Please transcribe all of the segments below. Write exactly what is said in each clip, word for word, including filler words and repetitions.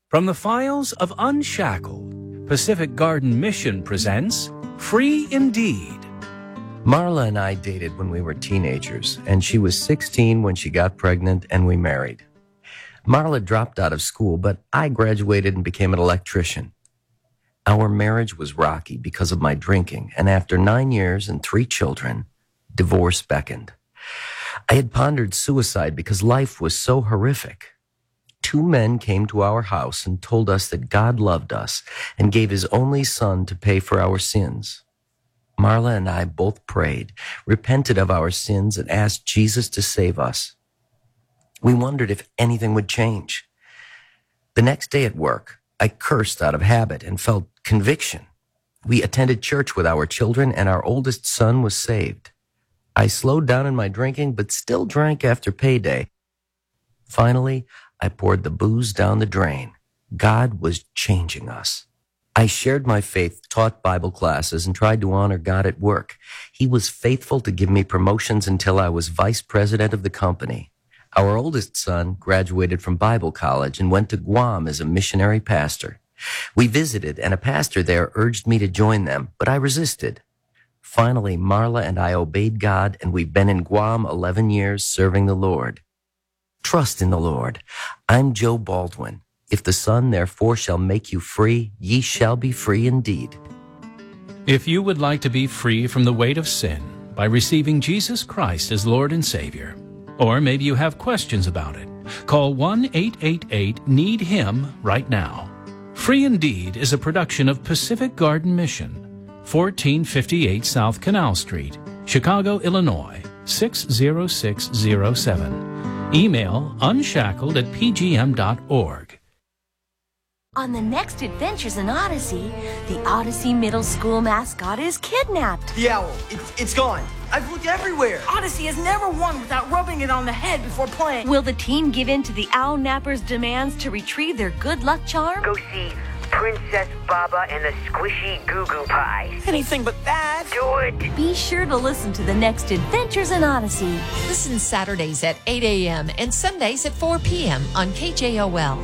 From the files of Unshackled, Pacific Garden Mission presents Free Indeed. Marla and I dated when we were teenagers, and she was sixteen when she got pregnant and we married. Marla dropped out of school, but I graduated and became an electrician. Our marriage was rocky because of my drinking, and after nine years and three children, divorce beckoned. I had pondered suicide because life was so horrific. Two men came to our house and told us that God loved us and gave his only son to pay for our sins. Marla and I both prayed, repented of our sins, and asked Jesus to save us. We wondered if anything would change. The next day at work, I cursed out of habit and felt conviction. We attended church with our children, and our oldest son was saved. I slowed down in my drinking, but still drank after payday. Finally, I poured the booze down the drain. God was changing us. I shared my faith, taught Bible classes, and tried to honor God at work. He was faithful to give me promotions until I was vice president of the company. Our oldest son graduated from Bible college and went to Guam as a missionary pastor. We visited, and a pastor there urged me to join them, but I resisted. Finally, Marla and I obeyed God, and we've been in Guam eleven years serving the Lord. Trust in the Lord. I'm Joe Baldwin. If the Son therefore shall make you free, ye shall be free indeed. If you would like to be free from the weight of sin by receiving Jesus Christ as Lord and Savior, or maybe you have questions about it, call one eight eight eight need him right now. Free Indeed is a production of Pacific Garden Mission, fourteen fifty-eight South Canal Street, Chicago, Illinois, six zero six zero seven. Email unshackled at p g m dot org. On the next Adventures in Odyssey, the Odyssey Middle School mascot is kidnapped. The owl, it's, it's gone. I've looked everywhere. Odyssey has never won without rubbing it on the head before playing. Will the team give in to the Owl Napper's demands to retrieve their good luck charm? Go see Princess Baba and the Squishy Goo Goo Pies. Anything but that. Do it. Be sure to listen to the next Adventures in Odyssey. Listen Saturdays at eight a.m. and Sundays at four p.m. on K J O L.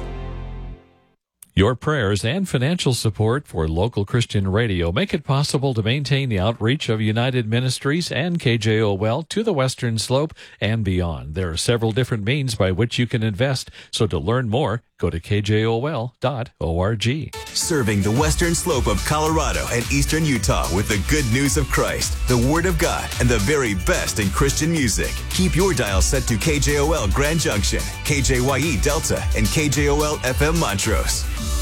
Your prayers and financial support for local Christian radio make it possible to maintain the outreach of United Ministries and K J O L to the Western Slope and beyond. There are several different means by which you can invest, so to learn more, go to k j o l dot org. Serving the Western Slope of Colorado and Eastern Utah with the good news of Christ, the Word of God, and the very best in Christian music. Keep your dial set to K J O L Grand Junction, K J Y E Delta, and K J O L F M Montrose.